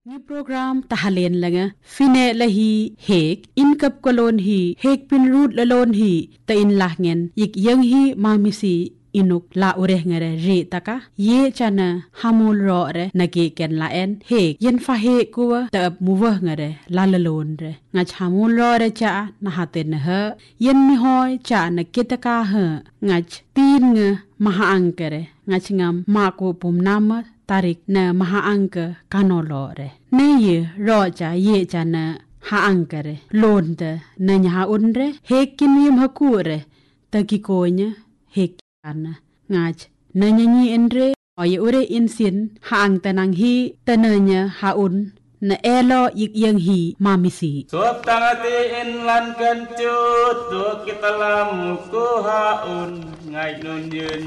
Ni program tahalen langa fine lahi hek inkap kolon hi hek pin root lalon hi ta in lahngen yik yang hi mamisi inuk la ureh ngare re taka ye chana hamul ro re nagi ken la en hek yen fa he kuwa ta muwah ngare la lalon re ngach hamul ro re cha na haten ha yen mi hoy cha na kitaka ha ngach tin nge maha angkere ngach ngam ma ko pum nama tarik na maha angka kanolore ne ye roja ye jana ha angkare londe na nya unre hekin yim hakure takikonya hekana ngach na nyi endre oye ure insin ha ang tanang hi tananya haun na elo yik yang hi mamisi suap tangati in lan kan cut tu kita lam ku haun ngai nun yun